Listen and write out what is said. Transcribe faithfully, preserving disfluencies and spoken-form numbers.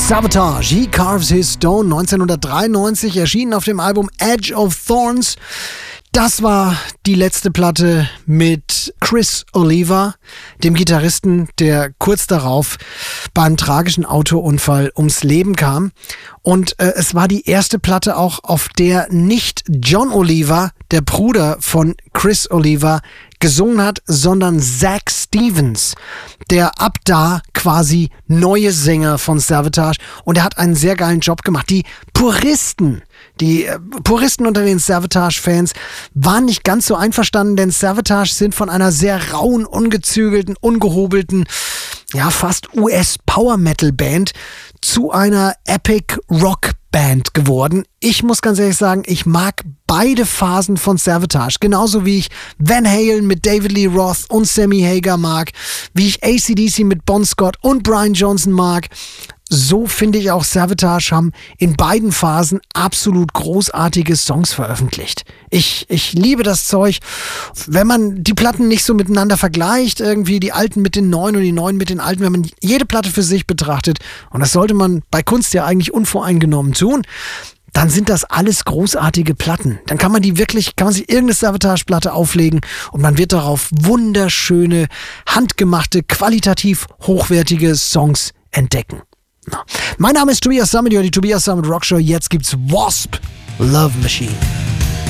Savatage, He Carves His Stone, neunzehnhundertdreiundneunzig, erschienen auf dem Album Edge of Thorns. Das war die letzte Platte mit Chris Oliva, dem Gitarristen, der kurz darauf bei einem tragischen Autounfall ums Leben kam. Und äh, es war die erste Platte auch, auf der nicht John Oliva, der Bruder von Chris Oliva, gesungen hat, sondern Zach Stevens, der ab da quasi neue Sänger von Savatage, und er hat einen sehr geilen Job gemacht. Die Puristen, die äh, Puristen unter den Savatage-Fans waren nicht ganz so einverstanden, denn Savatage sind von einer sehr rauen, ungezügelten, ungehobelten, ja fast U S-Power-Metal-Band zu einer Epic-Rock-Band geworden. Ich muss ganz ehrlich sagen, ich mag beide Phasen von Savatage, genauso wie ich Van Halen mit David Lee Roth und Sammy Hagar mag, wie ich A C D C mit Bon Scott und Brian Johnson mag. So finde ich auch, Savatage haben in beiden Phasen absolut großartige Songs veröffentlicht. Ich, ich liebe das Zeug. Wenn man die Platten nicht so miteinander vergleicht, irgendwie die alten mit den neuen und die neuen mit den alten, wenn man jede Platte für sich betrachtet, und das sollte man bei Kunst ja eigentlich unvoreingenommen tun, dann sind das alles großartige Platten. Dann kann man die wirklich, kann man sich irgendeine Savatage-Platte auflegen und man wird darauf wunderschöne, handgemachte, qualitativ hochwertige Songs entdecken. Mein Name ist Tobias Sammet, die Tobias Sammet Rock Show. Jetzt gibt's Wasp, Love Machine.